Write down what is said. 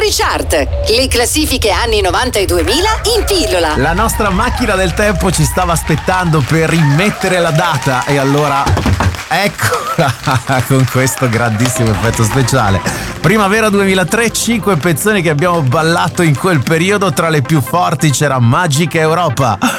Chart, le classifiche anni 90 e 2000 in pillola. La nostra macchina del tempo ci stava aspettando per rimettere la data e allora eccola con questo grandissimo effetto speciale. Primavera 2003, 5 pezzoni che abbiamo ballato in quel periodo. Tra le più forti c'era Magica Europa.